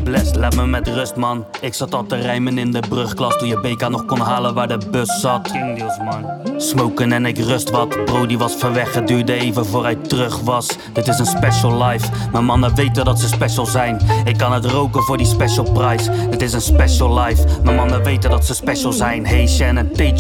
blessed, laat me met rust man. Ik zat al te rijmen in de brugklas toen je BK nog kon halen waar de bus zat. King deals man. Smoken en ik rust wat. Bro die was ver weg, het duurde even voor hij terug was. Dit is een special life, mijn mannen weten dat ze special zijn. Ik kan het roken voor die special price. Dit is een special life, mijn mannen weten dat ze special zijn. Hey Shannon,